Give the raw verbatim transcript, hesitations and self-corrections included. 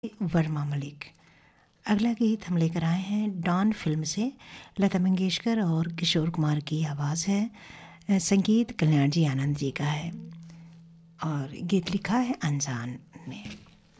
वर्मा मलिक। अगला गीत हम लेकर आए हैं डॉन फिल्म से। लता मंगेशकर और किशोर कुमार की आवाज़ है, संगीत कल्याण जी आनंद जी का है और गीत लिखा है अनजान ने।